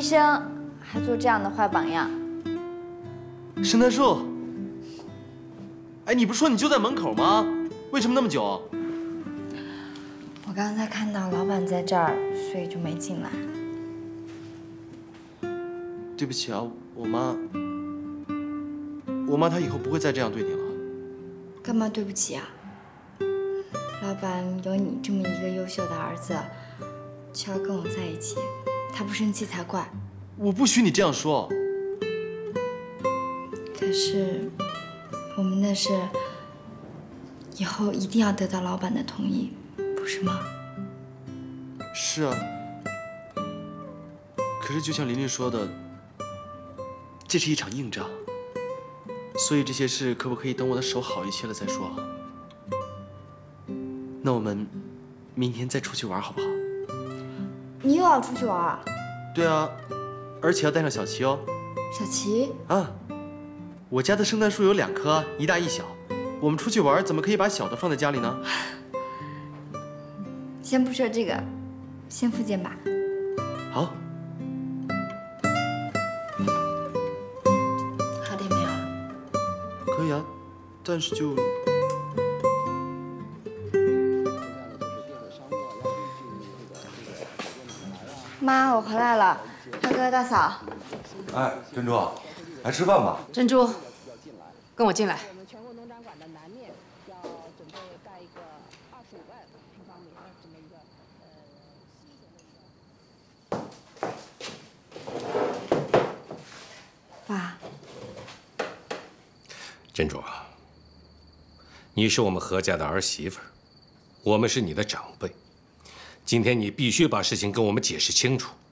生，还做这样的坏榜样。 圣诞树，哎，你不是说你就在门口吗？为什么那么久？ 我刚才看到老板在这儿，所以就没进来。 对不起啊，我妈她以后不会再这样对你了。 干嘛对不起啊？老板有你这么一个优秀的儿子，却要跟我在一起，他不生气才怪。 我不许你这样说。 可是，我们的事以后一定要得到老板的同意，不是吗？ 是啊。可是就像琳琳说的，这是一场硬仗，所以这些事可不可以等我的手好一些了再说啊？那我们明天再出去玩好不好？ 你又要出去玩啊？ 对啊，而且要带上小琪哦。 小琪？ 啊，我家的圣诞树有2棵，一大一小。我们出去玩怎么可以把小的放在家里呢？ 先不说这个，先复健吧。 好。 好点没有啊？ 可以啊，但是就…… 妈，我回来了。大哥大嫂。 哎，珍珠，来吃饭吧。 珍珠，跟我进来。 我们全国农展馆的南面要准备盖一个25万平方米的这么一个新型的爸。 珍珠啊，你是我们何家的儿媳妇儿，我们是你的长辈，今天你必须把事情跟我们解释清楚。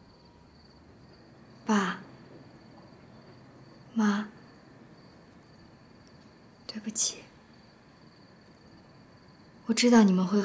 爸妈，对不起，我知道你们会